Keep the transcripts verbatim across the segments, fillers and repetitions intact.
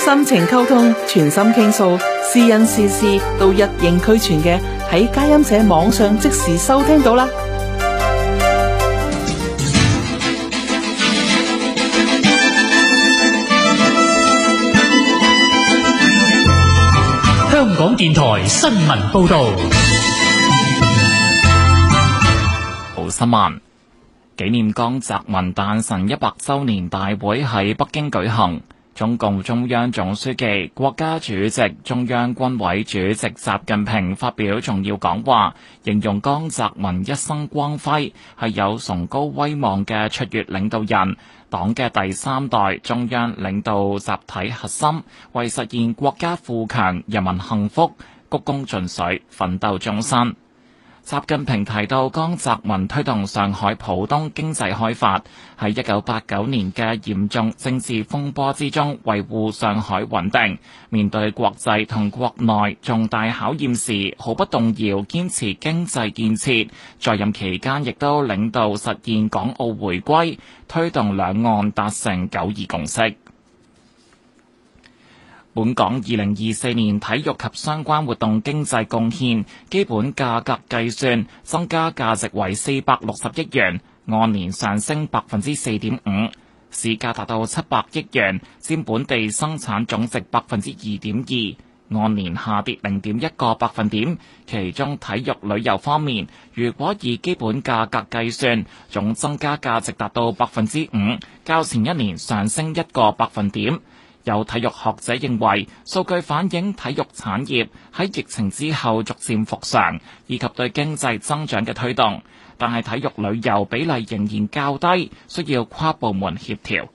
深情溝通，全心傾訴，是人是事都一應俱全嘅，喺佳音社網上即時收聽到啦。 香港電台新聞報道。 好新聞，紀念江澤民誕辰一百週年大會喺北京舉行。中共中央總書記、國家主席、中央軍委主席習近平發表重要講話，形容江澤民一生光輝，係有崇高威望嘅卓越領導人，黨嘅第三代中央領導集體核心，為實現國家富強、人民幸福，鞠躬盡瘁，奮鬥終身。習近平提到，江澤民推動上海浦東經濟開發，喺一九八九年嘅嚴重政治風波之中維護上海穩定，面對國際同國內重大考驗時毫不動搖堅持經濟建設，在任期間亦都領導實現港澳回歸，推動兩岸達成九二共識。本港二零二四年體育及相關活動經濟貢獻基本價格計算增加價值為四百六十億元，按年上升百分之四點五，市價達到七百億元，佔本地生產總值百分之二點二，按年下跌零點一個百分點。其中體育旅遊方面，如果以基本價格計算，總增加價值達到百分之五，較前一年上升一個百分點。有體育學者認為，數據反映體育產業喺疫情之後逐漸復常，以及對經濟增長嘅推動，但係體育旅遊比例仍然較低，需要跨部門協調。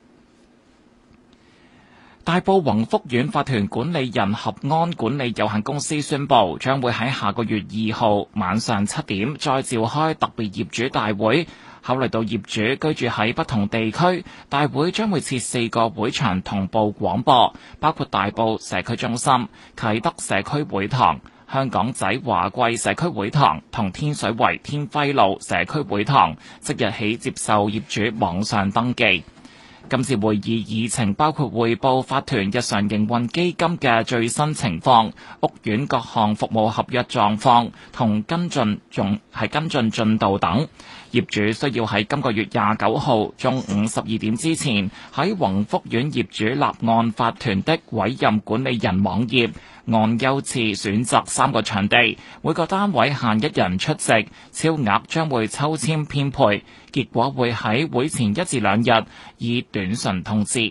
大埔宏福苑法團管理人合安管理有限公司宣布，將會喺下個月二號晚上七點再召開特別業主大會。考慮到業主居住喺不同地區，大會將會設四個會場同步廣播，包括大埔社區中心、啟德社區會堂、香港仔華貴社區會堂同天水圍天輝路社區會堂，即日起接受業主網上登記。今次會議議程包括匯報法團日常營運基金嘅最新情況、屋苑各項服務合約狀況同跟進仲係跟進進度等。業主需要喺今個月廿九號中午十二點之前喺宏福苑業主立案法團的委任管理人網頁按優次選擇三個場地，每個單位限一人出席，超額將會抽籤編配，結果會喺會前一至兩日以短信通知。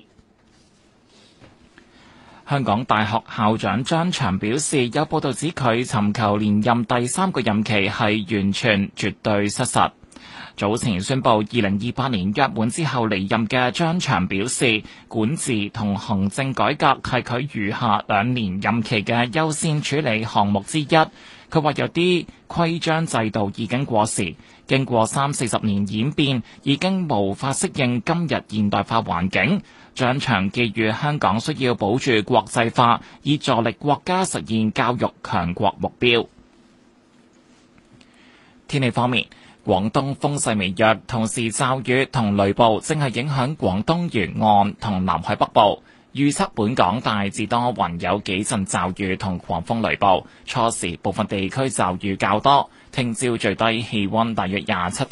香港大學校長張翔表示，有報道指佢尋求連任第三個任期係完全絕對失實。早前宣布二零二八年約滿之後離任嘅張翔表示，管治同行政改革係佢餘下兩年任期嘅優先處理項目之一。佢話有啲規章制度已經過時，經過三四十年演變，已經無法適應今日現代化環境。張翔寄語香港需要保住國際化，以助力國家實現教育強國目標。天氣方面，廣東風勢微弱，同時驟雨同雷暴正係影響廣東沿岸同南海北部。預測本港大致多雲，有幾陣驟雨同狂風雷暴，初時部分地區驟雨較多。聽朝最低氣溫大約廿七